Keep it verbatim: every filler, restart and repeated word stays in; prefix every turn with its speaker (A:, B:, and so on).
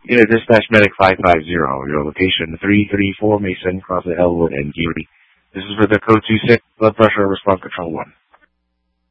A: Unit Dispatch Medic five five zero, your location three three four Mason, Cross the Elwood and Geary. This is for the code two six, blood pressure response control one.